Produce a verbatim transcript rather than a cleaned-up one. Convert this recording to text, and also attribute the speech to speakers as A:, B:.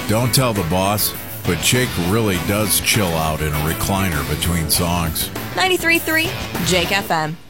A: Don't tell the boss, but Jake really does chill out in a recliner between songs.
B: ninety-three point three Jake F M.